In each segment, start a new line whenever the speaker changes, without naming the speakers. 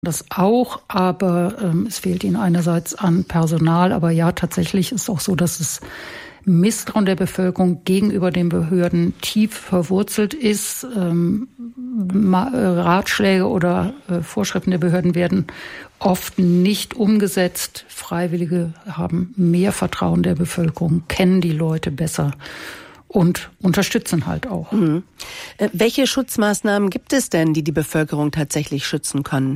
Das auch, aber es fehlt ihnen einerseits an Personal. Aber ja, tatsächlich ist auch so, dass es Misstrauen der Bevölkerung gegenüber den Behörden tief verwurzelt ist. Ratschläge oder Vorschriften der Behörden werden oft nicht umgesetzt. Freiwillige haben mehr Vertrauen der Bevölkerung, kennen die Leute besser und unterstützen halt auch.
Mhm. Welche Schutzmaßnahmen gibt es denn, die die Bevölkerung tatsächlich schützen können?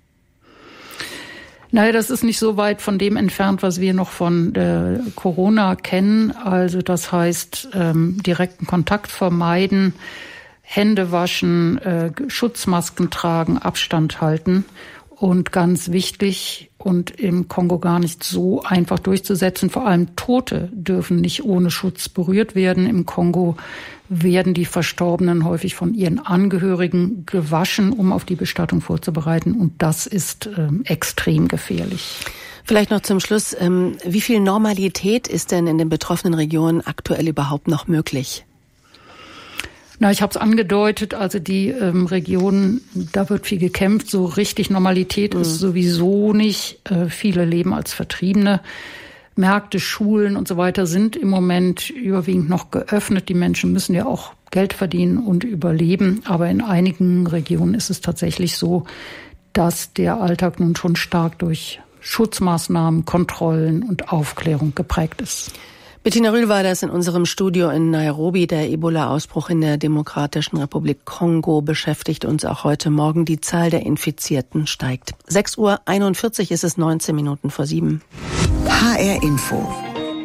Naja, das ist nicht so weit von dem entfernt, was wir noch von Corona kennen. Also das heißt, direkten Kontakt vermeiden, Hände waschen, Schutzmasken tragen, Abstand halten. Und ganz wichtig und im Kongo gar nicht so einfach durchzusetzen, vor allem Tote dürfen nicht ohne Schutz berührt werden. Im Kongo werden die Verstorbenen häufig von ihren Angehörigen gewaschen, um auf die Bestattung vorzubereiten. Und das ist extrem gefährlich.
Vielleicht noch zum Schluss, wie viel Normalität ist denn in den betroffenen Regionen aktuell überhaupt noch möglich?
Na, ich habe es angedeutet, also die Region, da wird viel gekämpft. So richtig Normalität ist sowieso nicht. Viele leben als Vertriebene. Märkte, Schulen und so weiter sind im Moment überwiegend noch geöffnet. Die Menschen müssen ja auch Geld verdienen und überleben. Aber in einigen Regionen ist es tatsächlich so, dass der Alltag nun schon stark durch Schutzmaßnahmen, Kontrollen und Aufklärung geprägt ist.
Bettina Rühl war das in unserem Studio in Nairobi. Der Ebola-Ausbruch in der Demokratischen Republik Kongo beschäftigt uns auch heute Morgen. Die Zahl der Infizierten steigt. 6:41 ist es, 19 Minuten vor 7.
HR Info.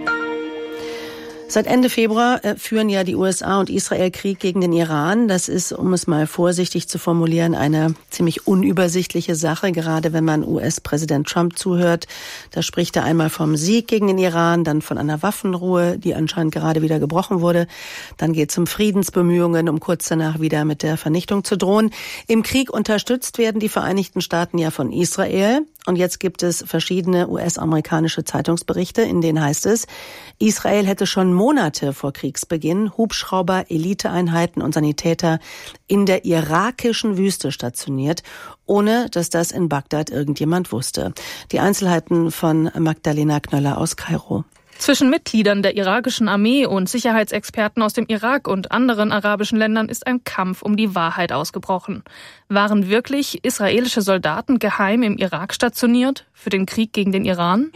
Seit Ende Februar führen ja die USA und Israel Krieg gegen den Iran. Das ist, um es mal vorsichtig zu formulieren, eine ziemlich unübersichtliche Sache, gerade wenn man US-Präsident Trump zuhört. Da spricht er einmal vom Sieg gegen den Iran, dann von einer Waffenruhe, die anscheinend gerade wieder gebrochen wurde. Dann geht es um Friedensbemühungen, um kurz danach wieder mit der Vernichtung zu drohen. Im Krieg unterstützt werden die Vereinigten Staaten ja von Israel. Und jetzt gibt es verschiedene US-amerikanische Zeitungsberichte, in denen heißt es, Israel hätte schon Monate vor Kriegsbeginn Hubschrauber, Eliteeinheiten und Sanitäter in der irakischen Wüste stationiert, ohne dass das in Bagdad irgendjemand wusste. Die Einzelheiten von Magdalena Knöller aus Kairo.
Zwischen Mitgliedern der irakischen Armee und Sicherheitsexperten aus dem Irak und anderen arabischen Ländern ist ein Kampf um die Wahrheit ausgebrochen. Waren wirklich israelische Soldaten geheim im Irak stationiert für den Krieg gegen den Iran?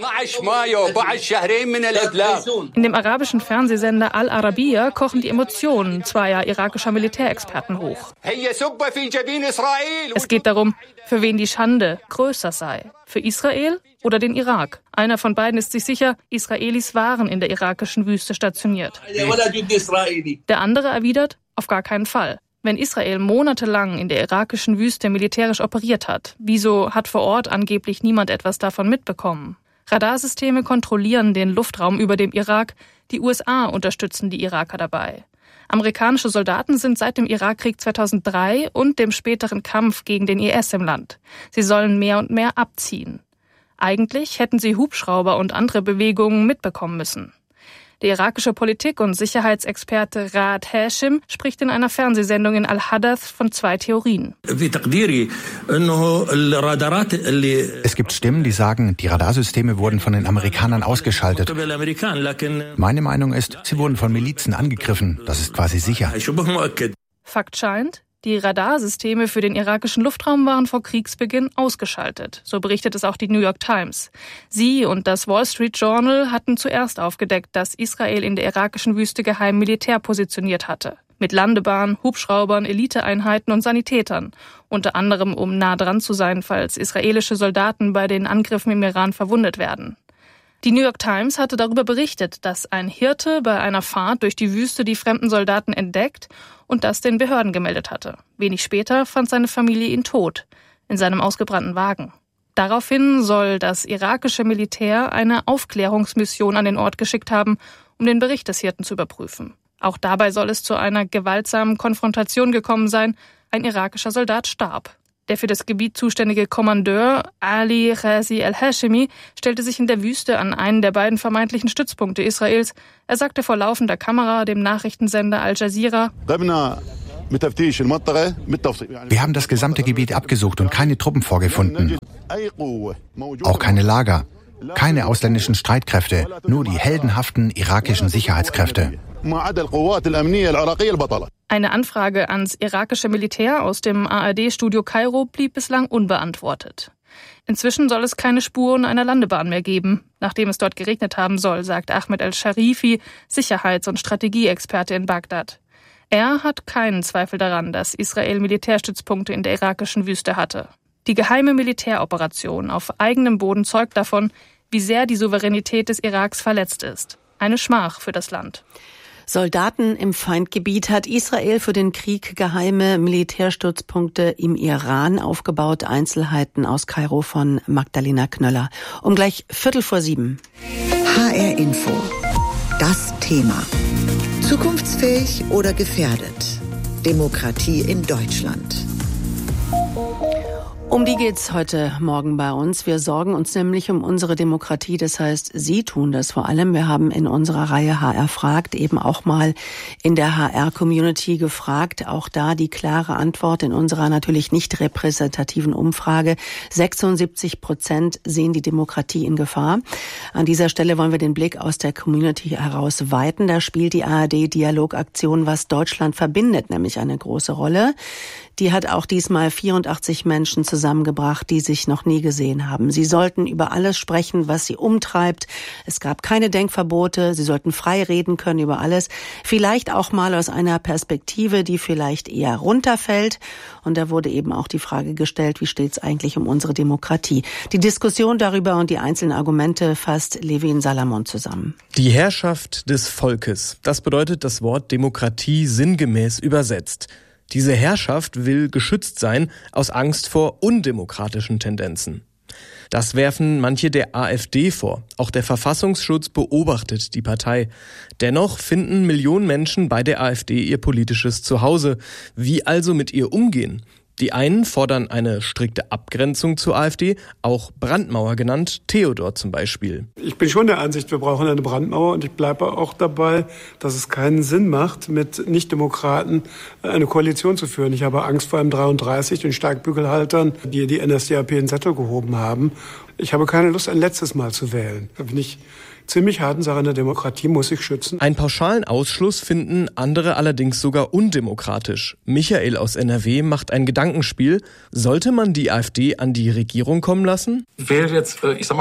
In dem arabischen Fernsehsender Al Arabiya kochen die Emotionen zweier irakischer Militärexperten hoch. Es geht darum, für wen die Schande größer sei. Für Israel oder den Irak? Einer von beiden ist sich sicher, Israelis waren in der irakischen Wüste stationiert. Der andere erwidert, auf gar keinen Fall. Wenn Israel monatelang in der irakischen Wüste militärisch operiert hat, wieso hat vor Ort angeblich niemand etwas davon mitbekommen? Radarsysteme kontrollieren den Luftraum über dem Irak, die USA unterstützen die Iraker dabei. Amerikanische Soldaten sind seit dem Irakkrieg 2003 und dem späteren Kampf gegen den IS im Land. Sie sollen mehr und mehr abziehen. Eigentlich hätten sie Hubschrauber und andere Bewegungen mitbekommen müssen. Der irakische Politik- und Sicherheitsexperte Raad Hashim spricht in einer Fernsehsendung in Al-Hadath von zwei Theorien.
Es gibt Stimmen, die sagen, die Radarsysteme wurden von den Amerikanern ausgeschaltet. Meine Meinung ist, sie wurden von Milizen angegriffen. Das ist quasi sicher.
Fakt scheint, die Radarsysteme für den irakischen Luftraum waren vor Kriegsbeginn ausgeschaltet. So berichtet es auch die New York Times. Sie und das Wall Street Journal hatten zuerst aufgedeckt, dass Israel in der irakischen Wüste geheim Militär positioniert hatte. Mit Landebahnen, Hubschraubern, Eliteeinheiten und Sanitätern. Unter anderem, um nah dran zu sein, falls israelische Soldaten bei den Angriffen im Iran verwundet werden. Die New York Times hatte darüber berichtet, dass ein Hirte bei einer Fahrt durch die Wüste die fremden Soldaten entdeckt und das den Behörden gemeldet hatte. Wenig später fand seine Familie ihn tot, in seinem ausgebrannten Wagen. Daraufhin soll das irakische Militär eine Aufklärungsmission an den Ort geschickt haben, um den Bericht des Hirten zu überprüfen. Auch dabei soll es zu einer gewaltsamen Konfrontation gekommen sein. Ein irakischer Soldat starb. Der für das Gebiet zuständige Kommandeur Ali Ghazi al-Hashimi stellte sich in der Wüste an einen der beiden vermeintlichen Stützpunkte Israels. Er sagte vor laufender Kamera dem Nachrichtensender Al Jazeera:
Wir haben das gesamte Gebiet abgesucht und keine Truppen vorgefunden. Auch keine Lager. Keine ausländischen Streitkräfte, nur die heldenhaften irakischen Sicherheitskräfte.
Eine Anfrage ans irakische Militär aus dem ARD-Studio Kairo blieb bislang unbeantwortet. Inzwischen soll es keine Spuren einer Landebahn mehr geben, nachdem es dort geregnet haben soll, sagt Ahmed al-Sharifi, Sicherheits- und Strategieexperte in Bagdad. Er hat keinen Zweifel daran, dass Israel Militärstützpunkte in der irakischen Wüste hatte. Die geheime Militäroperation auf eigenem Boden zeugt davon, wie sehr die Souveränität des Iraks verletzt ist. Eine Schmach für das Land.
Soldaten im Feindgebiet hat Israel für den Krieg geheime Militärstützpunkte im Iran aufgebaut. Einzelheiten aus Kairo von Magdalena Knöller. Um gleich 6:15.
HR Info. Das Thema. Zukunftsfähig oder gefährdet? Demokratie in Deutschland.
Um die geht's heute Morgen bei uns. Wir sorgen uns nämlich um unsere Demokratie. Das heißt, Sie tun das vor allem. Wir haben in unserer Reihe HR fragt eben auch mal in der HR-Community gefragt. Auch da die klare Antwort in unserer natürlich nicht repräsentativen Umfrage. 76% sehen die Demokratie in Gefahr. An dieser Stelle wollen wir den Blick aus der Community heraus weiten. Da spielt die ARD-Dialogaktion Was Deutschland verbindet nämlich eine große Rolle. Die hat auch diesmal 84 Menschen zusammengebracht, die sich noch nie gesehen haben. Sie sollten über alles sprechen, was sie umtreibt. Es gab keine Denkverbote. Sie sollten frei reden können über alles. Vielleicht auch mal aus einer Perspektive, die vielleicht eher runterfällt. Und da wurde eben auch die Frage gestellt, wie steht es eigentlich um unsere Demokratie? Die Diskussion darüber und die einzelnen Argumente fasst Levin Salamon zusammen.
Die Herrschaft des Volkes. Das bedeutet das Wort Demokratie sinngemäß übersetzt. Diese Herrschaft will geschützt sein aus Angst vor undemokratischen Tendenzen. Das werfen manche der AfD vor. Auch der Verfassungsschutz beobachtet die Partei. Dennoch finden Millionen Menschen bei der AfD ihr politisches Zuhause. Wie also mit ihr umgehen? Die einen fordern eine strikte Abgrenzung zur AfD, auch Brandmauer genannt, Theodor zum Beispiel.
Ich bin schon der Ansicht, wir brauchen eine Brandmauer und ich bleibe auch dabei, dass es keinen Sinn macht, mit Nichtdemokraten eine Koalition zu führen. Ich habe Angst vor M33, den Steigbügelhaltern, die die NSDAP in den Sattel gehoben haben. Ich habe keine Lust, ein letztes Mal zu wählen. Da bin ich ziemlich harten Sache in der Demokratie, muss sich schützen.
Einen pauschalen Ausschluss finden andere allerdings sogar undemokratisch. Michael aus NRW macht ein Gedankenspiel. Sollte man die AfD an die Regierung kommen lassen?
Ich wähle jetzt,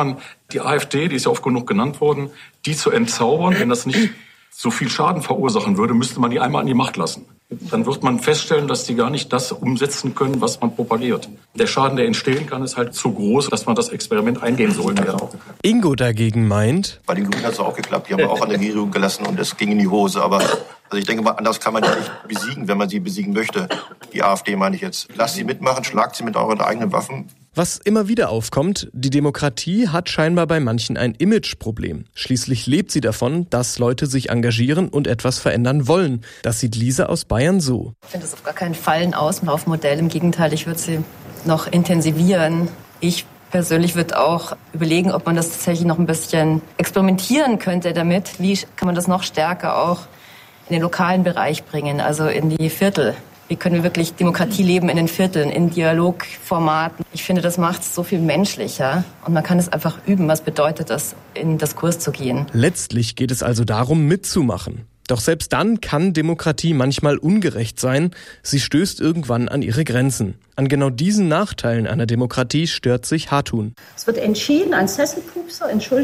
die AfD, die ist ja oft genug genannt worden, die zu entzaubern, wenn das nicht so viel Schaden verursachen würde, müsste man die einmal an die Macht lassen. Dann wird man feststellen, dass die gar nicht das umsetzen können, was man propagiert. Der Schaden, der entstehen kann, ist halt zu groß, dass man das Experiment eingehen sollte.
Ingo dagegen meint,
bei den Grünen hat es auch geklappt. Die haben wir auch an der Regierung gelassen und es ging in die Hose. Aber ich denke mal, anders kann man die nicht besiegen, wenn man sie besiegen möchte. Die AfD meine ich jetzt. Lasst sie mitmachen, schlagt sie mit euren eigenen Waffen.
Was immer wieder aufkommt, die Demokratie hat scheinbar bei manchen ein Imageproblem. Schließlich lebt sie davon, dass Leute sich engagieren und etwas verändern wollen. Das sieht Lisa aus Bayern so.
Ich finde das auf gar keinen Fall ein Auslaufmodell. Im Gegenteil, ich würde sie noch intensivieren. Ich persönlich würde auch überlegen, ob man das tatsächlich noch ein bisschen experimentieren könnte damit. Wie kann man das noch stärker auch in den lokalen Bereich bringen, also in die Viertel? Wie können wir wirklich Demokratie leben in den Vierteln, in Dialogformaten? Ich finde, das macht es so viel menschlicher und man kann es einfach üben. Was bedeutet das, in Diskurs zu gehen?
Letztlich geht es also darum, mitzumachen. Doch selbst dann kann Demokratie manchmal ungerecht sein. Sie stößt irgendwann an ihre Grenzen. An genau diesen Nachteilen einer Demokratie stört sich Hartun.
Es wird entschieden, ein Sesselpupser,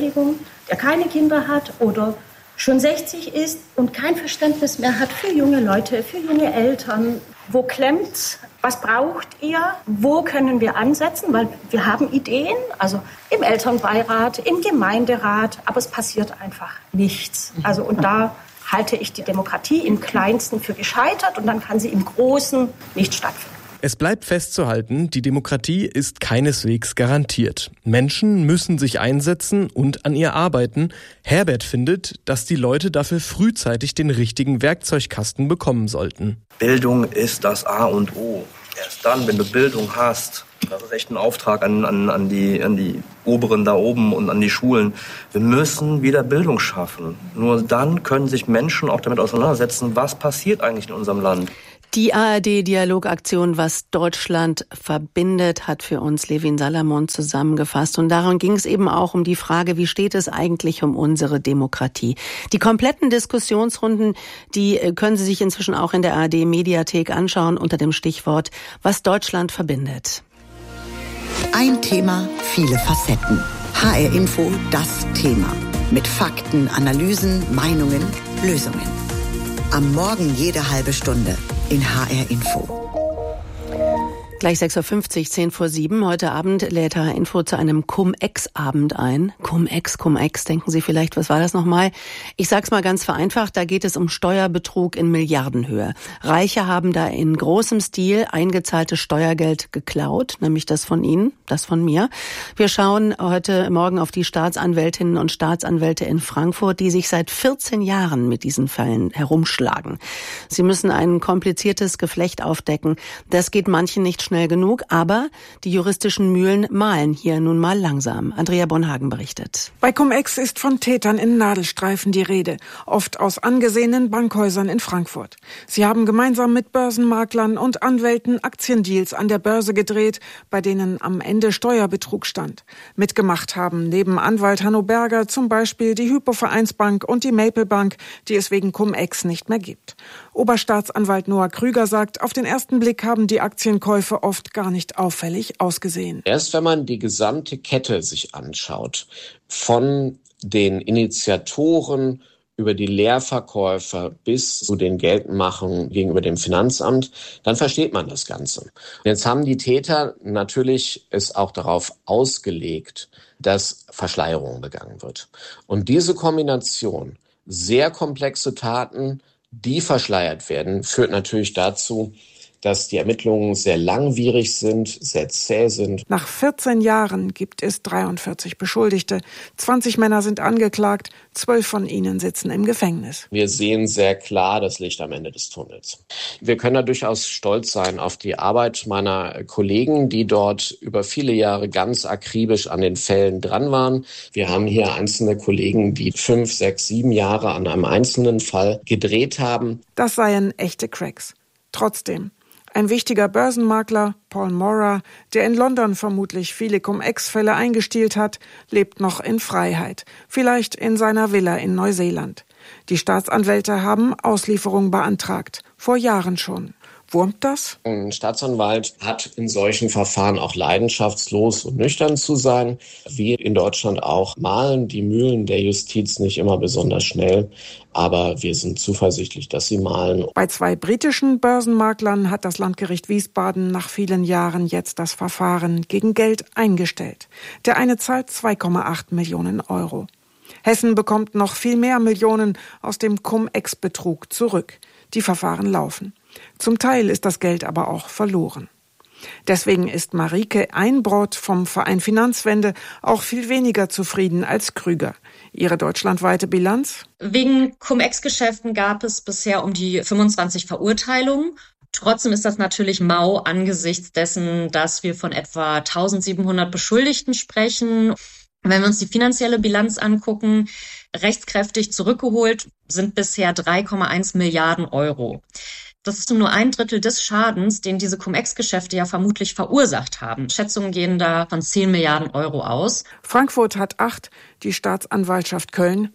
der keine Kinder hat oder schon 60 ist und kein Verständnis mehr hat für junge Leute, für junge Eltern. Wo klemmt's? Was braucht ihr? Wo können wir ansetzen? Weil wir haben Ideen, also im Elternbeirat, im Gemeinderat, aber es passiert einfach nichts. Also und da halte ich die Demokratie im Kleinsten für gescheitert und dann kann sie im Großen nicht stattfinden.
Es bleibt festzuhalten, die Demokratie ist keineswegs garantiert. Menschen müssen sich einsetzen und an ihr arbeiten. Herbert findet, dass die Leute dafür frühzeitig den richtigen Werkzeugkasten bekommen sollten.
Bildung ist das A und O. Erst dann, wenn du Bildung hast, das ist echt ein Auftrag an die Oberen da oben und an die Schulen. Wir müssen wieder Bildung schaffen. Nur dann können sich Menschen auch damit auseinandersetzen, was passiert eigentlich in unserem Land.
Die ARD-Dialogaktion Was Deutschland verbindet hat für uns Levin Salamon zusammengefasst. Und daran ging es eben auch um die Frage, wie steht es eigentlich um unsere Demokratie? Die kompletten Diskussionsrunden, die können Sie sich inzwischen auch in der ARD-Mediathek anschauen unter dem Stichwort Was Deutschland verbindet.
Ein Thema, viele Facetten. HR Info, das Thema. Mit Fakten, Analysen, Meinungen, Lösungen. Am Morgen jede halbe Stunde in HR Info.
Gleich 6.50 Uhr, 7:10. Heute Abend lädt HR Info zu einem Cum-Ex-Abend ein. Cum-Ex, denken Sie vielleicht, was war das nochmal? Ich sag's mal ganz vereinfacht, da geht es um Steuerbetrug in Milliardenhöhe. Reiche haben da in großem Stil eingezahltes Steuergeld geklaut, nämlich das von Ihnen, das von mir. Wir schauen heute Morgen auf die Staatsanwältinnen und Staatsanwälte in Frankfurt, die sich seit 14 Jahren mit diesen Fällen herumschlagen. Sie müssen ein kompliziertes Geflecht aufdecken. Das geht manchen nicht schnell genug, aber die juristischen Mühlen mahlen hier nun mal langsam. Andrea Bonhagen berichtet.
Bei Cum-Ex ist von Tätern in Nadelstreifen die Rede, oft aus angesehenen Bankhäusern in Frankfurt. Sie haben gemeinsam mit Börsenmaklern und Anwälten Aktiendeals an der Börse gedreht, bei denen am Ende Steuerbetrug stand. Mitgemacht haben neben Anwalt Hanno Berger zum Beispiel die Hypo-Vereinsbank und die Maple Bank, die es wegen Cum-Ex nicht mehr gibt. Oberstaatsanwalt Noah Krüger sagt, auf den ersten Blick haben die Aktienkäufe oft gar nicht auffällig ausgesehen.
Erst wenn man die gesamte Kette sich anschaut, von den Initiatoren über die Leerverkäufer bis zu den Geldmachungen gegenüber dem Finanzamt, dann versteht man das Ganze. Jetzt haben die Täter natürlich es auch darauf ausgelegt, dass Verschleierung begangen wird. Und diese Kombination, sehr komplexe Taten, die verschleiert werden, führt natürlich dazu, dass die Ermittlungen sehr langwierig sind, sehr zäh sind.
Nach 14 Jahren gibt es 43 Beschuldigte. 20 Männer sind angeklagt, 12 von ihnen sitzen im Gefängnis.
Wir sehen sehr klar das Licht am Ende des Tunnels. Wir können da durchaus stolz sein auf die Arbeit meiner Kollegen, die dort über viele Jahre ganz akribisch an den Fällen dran waren. Wir haben hier einzelne Kollegen, die 5, 6, 7 Jahre an einem einzelnen Fall gedreht haben.
Das seien echte Cracks. Trotzdem. Ein wichtiger Börsenmakler, Paul Mora, der in London vermutlich viele Cum-Ex-Fälle eingestiehlt hat, lebt noch in Freiheit, vielleicht in seiner Villa in Neuseeland. Die Staatsanwälte haben Auslieferung beantragt, vor Jahren schon. Wurmt das?
Ein Staatsanwalt hat in solchen Verfahren auch leidenschaftslos und nüchtern zu sein. Wir in Deutschland auch mahlen die Mühlen der Justiz nicht immer besonders schnell, aber wir sind zuversichtlich, dass sie mahlen.
Bei 2 britischen Börsenmaklern hat das Landgericht Wiesbaden nach vielen Jahren jetzt das Verfahren gegen Geld eingestellt. Der eine zahlt 2,8 Millionen Euro. Hessen bekommt noch viel mehr Millionen aus dem Cum-Ex-Betrug zurück. Die Verfahren laufen. Zum Teil ist das Geld aber auch verloren. Deswegen ist Marike Einbrot vom Verein Finanzwende auch viel weniger zufrieden als Krüger. Ihre deutschlandweite Bilanz?
Wegen Cum-Ex-Geschäften gab es bisher um die 25 Verurteilungen. Trotzdem ist das natürlich mau angesichts dessen, dass wir von etwa 1700 Beschuldigten sprechen. Wenn wir uns die finanzielle Bilanz angucken, rechtskräftig zurückgeholt sind bisher 3,1 Milliarden Euro. Das ist nur 1/3 des Schadens, den diese Cum-Ex-Geschäfte ja vermutlich verursacht haben. Schätzungen gehen da von 10 Milliarden Euro aus.
Frankfurt hat 8, die Staatsanwaltschaft Köln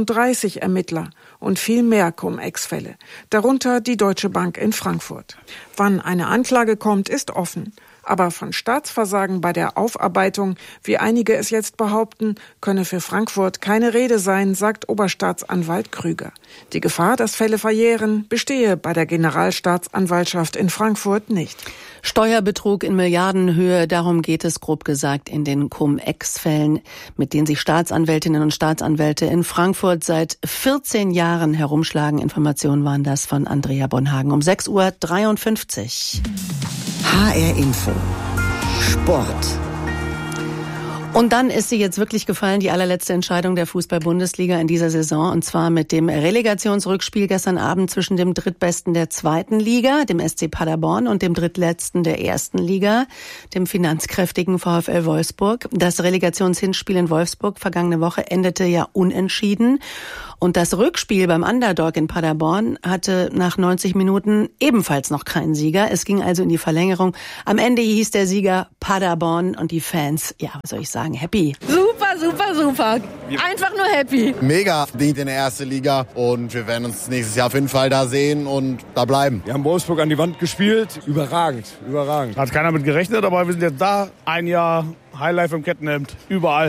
39 Ermittler und viel mehr Cum-Ex-Fälle, darunter die Deutsche Bank in Frankfurt. Wann eine Anklage kommt, ist offen. Aber von Staatsversagen bei der Aufarbeitung, wie einige es jetzt behaupten, könne für Frankfurt keine Rede sein, sagt Oberstaatsanwalt Krüger. Die Gefahr, dass Fälle verjähren, bestehe bei der Generalstaatsanwaltschaft in Frankfurt nicht.
Steuerbetrug in Milliardenhöhe, darum geht es grob gesagt in den Cum-Ex-Fällen, mit denen sich Staatsanwältinnen und Staatsanwälte in Frankfurt seit 14 Jahren herumschlagen. Informationen waren das von Andrea Bonhagen um 6:53 Uhr.
HR Info. Sport.
Und dann ist sie jetzt wirklich gefallen, die allerletzte Entscheidung der Fußball-Bundesliga in dieser Saison, und zwar mit dem Relegationsrückspiel gestern Abend zwischen dem Drittbesten der 2. Liga, dem SC Paderborn, und dem Drittletzten der 1. Liga, dem finanzkräftigen VfL Wolfsburg. Das Relegationshinspiel in Wolfsburg vergangene Woche endete ja unentschieden. Und das Rückspiel beim Underdog in Paderborn hatte nach 90 Minuten ebenfalls noch keinen Sieger. Es ging also in die Verlängerung. Am Ende hieß der Sieger Paderborn und die Fans, ja, was soll ich sagen, happy.
Super, super, super. Einfach nur happy.
Mega verdient in der ersten Liga und wir werden uns nächstes Jahr auf jeden Fall da sehen und da bleiben.
Wir haben Wolfsburg an die Wand gespielt. Überragend, überragend. Hat keiner mit gerechnet, aber wir sind jetzt da. Ein Jahr Highlife im Kettenhemd. Überall.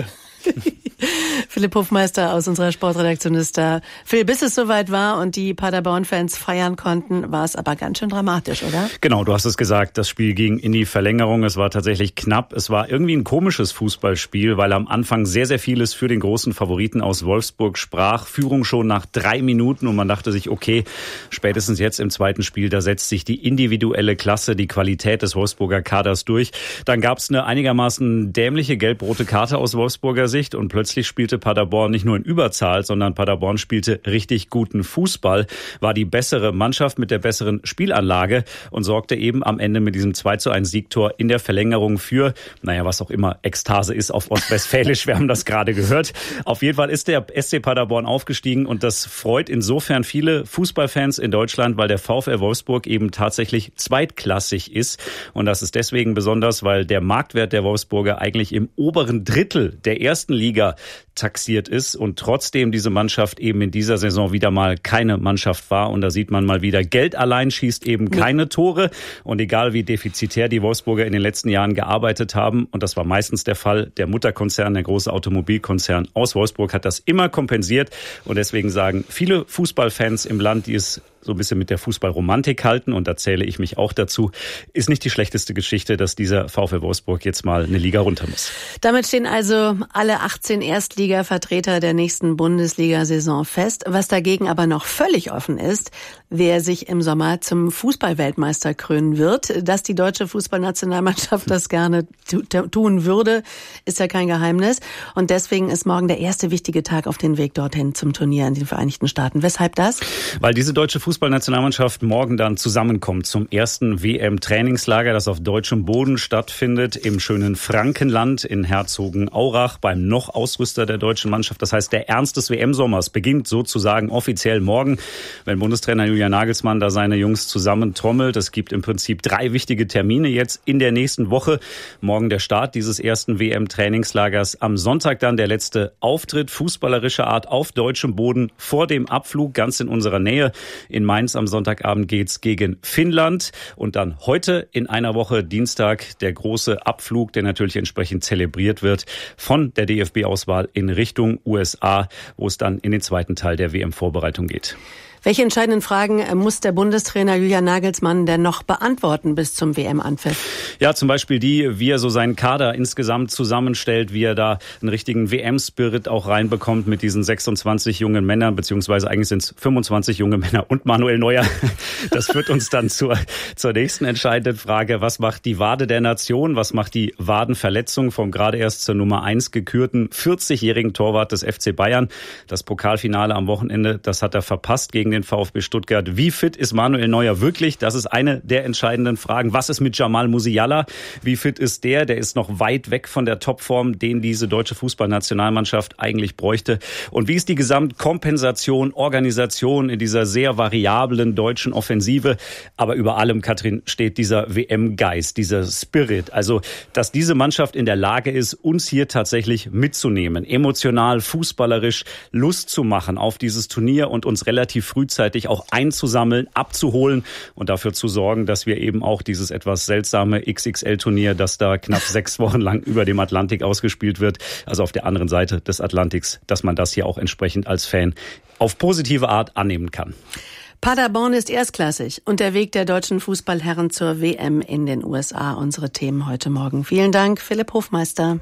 Philipp Hofmeister aus unserer Sportredaktion ist da. Phil, bis es soweit war und die Paderborn-Fans feiern konnten, war es aber ganz schön dramatisch, oder?
Genau, du hast es gesagt, das Spiel ging in die Verlängerung. Es war tatsächlich knapp. Es war irgendwie ein komisches Fußballspiel, weil am Anfang sehr, sehr vieles für den großen Favoriten aus Wolfsburg sprach. Führung schon nach 3 Minuten und man dachte sich, okay, spätestens jetzt im zweiten Spiel, da setzt sich die individuelle Klasse, die Qualität des Wolfsburger Kaders durch. Dann gab es eine einigermaßen dämliche gelb-rote Karte aus Wolfsburger Sicht und plötzlich spielte Paderborn nicht nur in Überzahl, sondern Paderborn spielte richtig guten Fußball, war die bessere Mannschaft mit der besseren Spielanlage und sorgte eben am Ende mit diesem 2:1 Siegtor in der Verlängerung für, was auch immer Ekstase ist auf Ostwestfälisch, wir haben das gerade gehört. Auf jeden Fall ist der SC Paderborn aufgestiegen und das freut insofern viele Fußballfans in Deutschland, weil der VfL Wolfsburg eben tatsächlich zweitklassig ist und das ist deswegen besonders, weil der Marktwert der Wolfsburger eigentlich im oberen Drittel der ersten Liga taxiert ist und trotzdem diese Mannschaft eben in dieser Saison wieder mal keine Mannschaft war. Und da sieht man mal wieder, Geld allein schießt eben keine Tore. Und egal wie defizitär die Wolfsburger in den letzten Jahren gearbeitet haben, und das war meistens der Fall, der Mutterkonzern, der große Automobilkonzern aus Wolfsburg hat das immer kompensiert. Und deswegen sagen viele Fußballfans im Land, die es so ein bisschen mit der Fußballromantik halten, und da zähle ich mich auch dazu, ist nicht die schlechteste Geschichte, dass dieser VfL Wolfsburg jetzt mal eine Liga runter muss.
Damit stehen also alle 18 Erstliga-Vertreter der nächsten Bundesliga-Saison fest. Was dagegen aber noch völlig offen ist, wer sich im Sommer zum Fußballweltmeister krönen wird. Dass die deutsche Fußballnationalmannschaft das gerne tun würde, ist ja kein Geheimnis. Und deswegen ist morgen der erste wichtige Tag auf den Weg dorthin zum Turnier in den Vereinigten Staaten. Weshalb das?
Weil diese deutsche Fußballnationalmannschaft morgen dann zusammenkommt zum ersten WM-Trainingslager, das auf deutschem Boden stattfindet, im schönen Frankenland in Herzogenaurach beim noch Ausrüster der deutschen Mannschaft. Das heißt, der Ernst des WM-Sommers beginnt sozusagen offiziell morgen, wenn Bundestrainer Julian Nagelsmann da seine Jungs zusammentrommelt. Es gibt im Prinzip 3 wichtige Termine jetzt in der nächsten Woche. Morgen der Start dieses ersten WM-Trainingslagers. Am Sonntag dann der letzte Auftritt fußballerischer Art auf deutschem Boden vor dem Abflug ganz in unserer Nähe. In Mainz am Sonntagabend geht's gegen Finnland und dann heute in einer Woche Dienstag der große Abflug, der natürlich entsprechend zelebriert wird von der DFB-Auswahl in Richtung USA, wo es dann in den zweiten Teil der WM-Vorbereitung geht.
Welche entscheidenden Fragen muss der Bundestrainer Julian Nagelsmann denn noch beantworten bis zum WM-Anpfiff?
Ja, zum Beispiel wie er so seinen Kader insgesamt zusammenstellt, wie er da einen richtigen WM-Spirit auch reinbekommt mit diesen 26 jungen Männern, beziehungsweise eigentlich sind es 25 junge Männer und Manuel Neuer. Das führt uns dann zur nächsten entscheidenden Frage. Was macht die Wade der Nation? Was macht die Wadenverletzung vom gerade erst zur Nummer 1 gekürten 40-jährigen Torwart des FC Bayern? Das Pokalfinale am Wochenende, das hat er verpasst gegen den VfB Stuttgart. Wie fit ist Manuel Neuer wirklich? Das ist eine der entscheidenden Fragen. Was ist mit Jamal Musiala? Wie fit ist der? Der ist noch weit weg von der Topform, den diese deutsche Fußballnationalmannschaft eigentlich bräuchte. Und wie ist die Gesamtkompensation, Organisation in dieser sehr variablen deutschen Offensive? Aber über allem, Katrin, steht dieser WM-Geist, dieser Spirit. Also, dass diese Mannschaft in der Lage ist, uns hier tatsächlich mitzunehmen, emotional, fußballerisch Lust zu machen auf dieses Turnier und uns relativ frühzeitig auch einzusammeln, abzuholen und dafür zu sorgen, dass wir eben auch dieses etwas seltsame XXL-Turnier, das da knapp 6 Wochen lang über dem Atlantik ausgespielt wird, also auf der anderen Seite des Atlantiks, dass man das hier auch entsprechend als Fan auf positive Art annehmen kann.
Paderborn ist erstklassig und der Weg der deutschen Fußballherren zur WM in den USA. Unsere Themen heute Morgen. Vielen Dank, Philipp Hofmeister.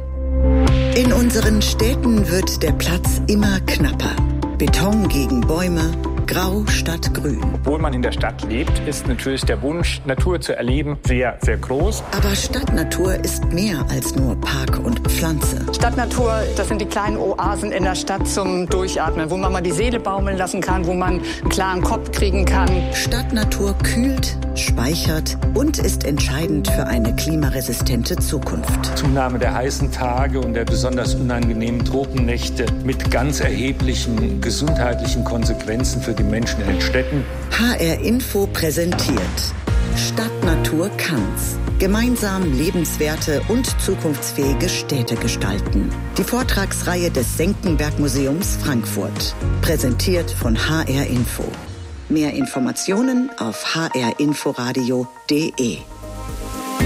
In unseren Städten wird der Platz immer knapper. Beton gegen Bäume, grau statt grün.
Obwohl man in der Stadt lebt, ist natürlich der Wunsch, Natur zu erleben, sehr, sehr groß.
Aber Stadtnatur ist mehr als nur Park und Pflanzen. Pflanze.
Stadtnatur, das sind die kleinen Oasen in der Stadt zum Durchatmen, wo man mal die Seele baumeln lassen kann, wo man einen klaren Kopf kriegen kann.
Stadtnatur kühlt, speichert und ist entscheidend für eine klimaresistente Zukunft.
Zunahme der heißen Tage und der besonders unangenehmen Tropennächte mit ganz erheblichen gesundheitlichen Konsequenzen für die Menschen in den Städten.
HR Info präsentiert Stadtnatur kann's. Gemeinsam lebenswerte und zukunftsfähige Städte gestalten. Die Vortragsreihe des Senckenberg Museums Frankfurt. Präsentiert von HR Info. Mehr Informationen auf hrinforadio.de.